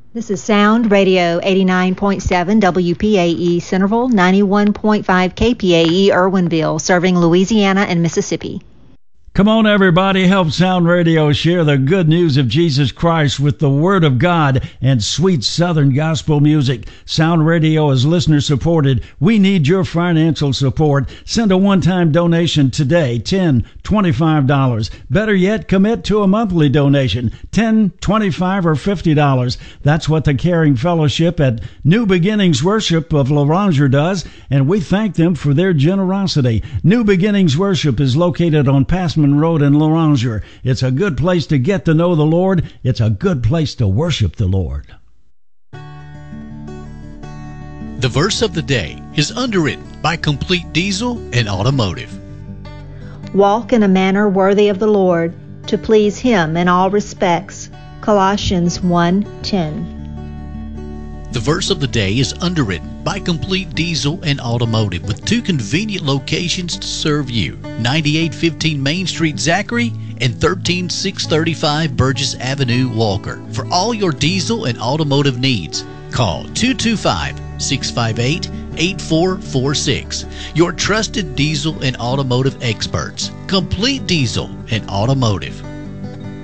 This is Sound Radio 89.7 WPAE Centerville, 91.5 KPAE Irwinville, serving Louisiana and Mississippi. Come on, everybody, help Sound Radio share the good news of Jesus Christ with the Word of God and sweet Southern gospel music. Sound Radio is listener supported. We need your financial support. Send a one-time donation today, $10, $25. Better yet, commit to a monthly donation, $10, $25, or $50. That's what the Caring Fellowship at New Beginnings Worship of Loranger does, and we thank them for their generosity. New Beginnings Worship is located on Passman Road in Loranger. It's a good place to get to know the Lord. It's a good place to worship the Lord. The verse of the day is underwritten by Complete Diesel and Automotive. Walk in a manner worthy of the Lord, to please Him in all respects. Colossians 1:10. The verse of the day is underwritten by Complete Diesel and Automotive with two convenient locations to serve you, 9815 Main Street, Zachary, and 13635 Burgess Avenue, Walker. For all your diesel and automotive needs, call 225-658-8446. Your trusted diesel and automotive experts, Complete Diesel and Automotive.